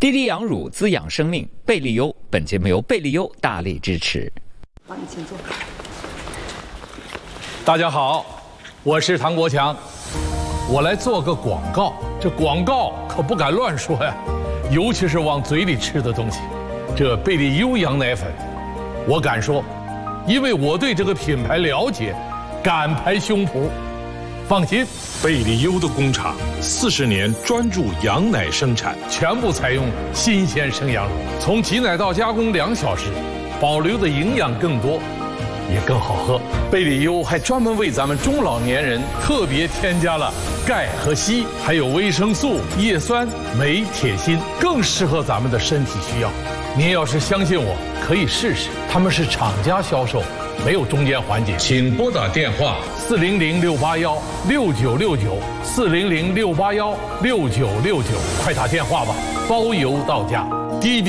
滴滴羊乳滋养生命，贝利优。本节目由贝利优大力支持。 好，你请坐。 大家好，我是唐国强，我来做个广告。这广告可不敢乱说呀，尤其是往嘴里吃的东西。这贝利优羊奶粉，我敢说，因为我对这个品牌了解，敢拍胸脯。放心， 贝利优的工厂40年专注羊奶生产， 全部采用新鲜生羊乳，从挤奶到加工2小时，保留的营养更多，也更好喝。贝利优还专门为咱们中老年人特别添加了钙和硒，还有维生素、叶酸、镁、铁、锌，更适合咱们的身体需要。您要是相信我，可以试试。他们是厂家销售，没有中间环节。 请拨打电话 400-681-6969，400-681-6969，快打电话吧，包邮到家。滴滴。